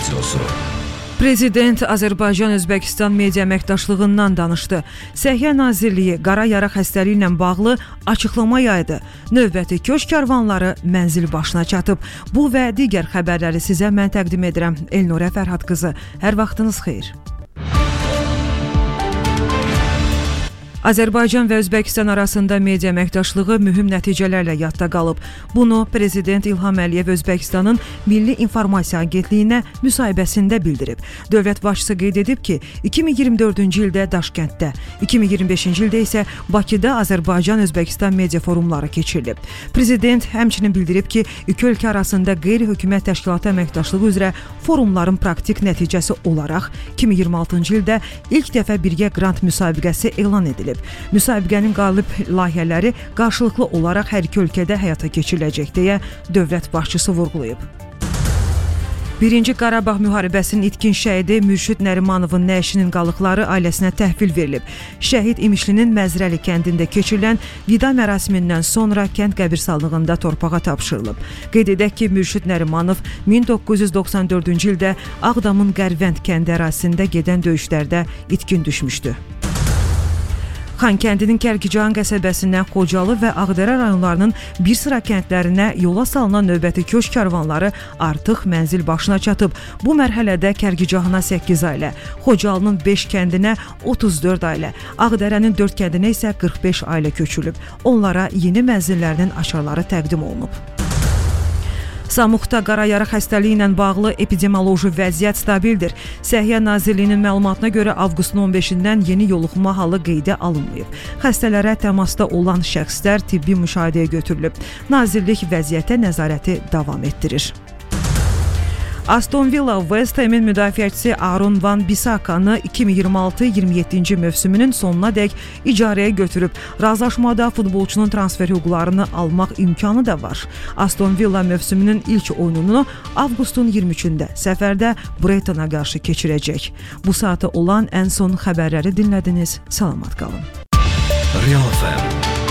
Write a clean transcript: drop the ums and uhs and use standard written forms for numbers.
Radiosu. Prezident Azərbaycan-Özbəkistan media əməkdaşlığından danışdı. Səhiyyə Nazirliyi qara yaraq xəstəliyi ilə bağlı açıqlama yaydı. Növbəti köç karvanları mənzil başına çatıb. Bu və digər xəbərləri sizə mən təqdim edirəm. Elnurə Fərhad qızı. Hər vaxtınız xeyir. Azərbaycan və Özbəkistan arasında media əməkdaşlığı mühüm nəticələrlə yadda qalıb. Bunu Prezident İlham Əliyev Özbəkistanın Milli İnformasiya Agentliyinə müsahibəsində bildirib. Dövlət başçısı qeyd edib ki, 2024-cü ildə Daşkənddə, 2025-ci ildə isə Bakıda Azərbaycan-Özbəkistan media forumları keçirilib. Prezident həmçinin bildirib ki, iki ölkə arasında qeyri-hökumət təşkilatı əməkdaşlığı üzrə forumların praktik nəticəsi olaraq 2026-cı ildə ilk dəfə birgə qrant müsabiqəsi elan edilib. Müsabiqənin qalib layihələri qarşılıqlı olaraq hər iki ölkədə həyata keçiriləcək deyə dövlət başçısı vurğulayıb. 1-ci Qarabağ müharibəsinin itkin şəhidi Mürşid Nərimanovun nəşinin qalıqları ailəsinə təhvil verilib. Şəhid İmişlinin Məzrəli kəndində keçirilən vida mərasimindən sonra kənd qəbirstanlığında torpağa tapşırılıb. Qeyd edək ki, Mürşid Nərimanov 1994-cü ildə Ağdamın Qərvənd kəndi ərazisində gedən döyüşlərdə itkin düşmüşdü. Xankəndinin Kərkicahan qəsəbəsindən Xocalı və Ağdərə rayonlarının bir sıra kəndlərinə yola salınan növbəti köç karvanları artıq mənzil başına çatıb. Bu mərhələdə Kərkicahana 8 ailə, Xocalının 5 kəndinə 34 ailə, Ağdərənin 4 kəndinə isə 45 ailə köçülüb. Onlara yeni mənzillərinin açarları təqdim olunub. Samukda qara yaraq xəstəliyi ilə bağlı epidemioloji vəziyyət stabildir. Səhiyyə Nazirliyinin məlumatına görə avqustun 15-dən yeni yoluxma halı qeydə alınmayıb. Xəstələrə təmasda olan şəxslər tibbi müşahidəyə götürülüb. Nazirlik vəziyyətə nəzarəti davam etdirir. Aston Villa West Ham'in müdafiəçisi Aaron Van Bissakanı 2026-27-ci mövsümünün sonuna dək icarəyə götürüb. Razılaşmada futbolçunun transfer hüquqlarını almaq imkanı da var. Aston Villa mövsümünün ilk oyununu avqustun 23-də səfərdə Breytona qarşı keçirəcək. Bu saata olan ən son xəbərləri dinlədiniz. Salamat qalın. Real FM